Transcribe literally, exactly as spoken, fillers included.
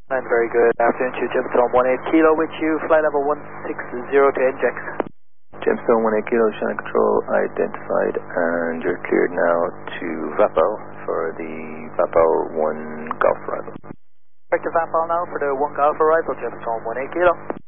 I'm very good. Afternoon to Gemstone one eight Kilo with you. Flight level one six zero to inject. Gemstone one eight Kilo, Shannon Control identified, and you're cleared now to VAPO for the VAPO one Golf arrival. Back to VAPO now for the one Golf arrival, Gemstone one eight Kilo.